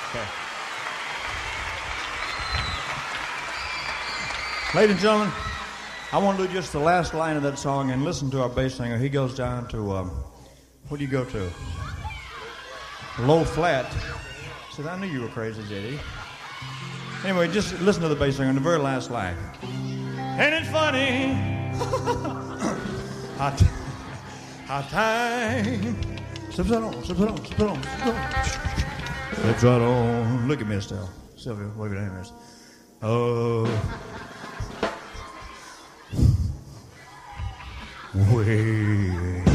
Okay. Ladies and gentlemen, I want to do just the last line of that song and listen to our bass singer. He goes down to, what do you go to? Low flat. Said, I knew you were crazy, J.D. Anyway, just listen to the bass singer in the very last line. Ain't it funny? How time slips right on, slips right on, slips right on, slips right on. Slips right on. Look at me, Estelle. Sylvia, wave it in, miss. Oh. Way